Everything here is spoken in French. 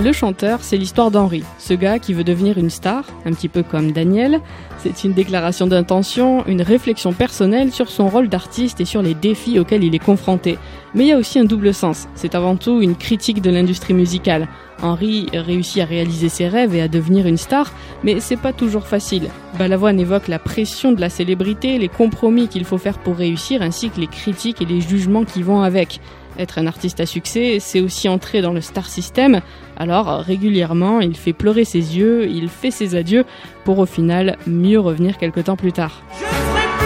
Le chanteur, c'est l'histoire d'Henri, ce gars qui veut devenir une star, un petit peu comme Daniel. C'est une déclaration d'intention, une réflexion personnelle sur son rôle d'artiste et sur les défis auxquels il est confronté. Mais il y a aussi un double sens, c'est avant tout une critique de l'industrie musicale. Henri réussit à réaliser ses rêves et à devenir une star, mais c'est pas toujours facile. Balavoine évoque la pression de la célébrité, les compromis qu'il faut faire pour réussir, ainsi que les critiques et les jugements qui vont avec. Être un artiste à succès, c'est aussi entrer dans le star system. Alors, régulièrement, il fait pleurer ses yeux, il fait ses adieux, pour au final mieux revenir quelque temps plus tard.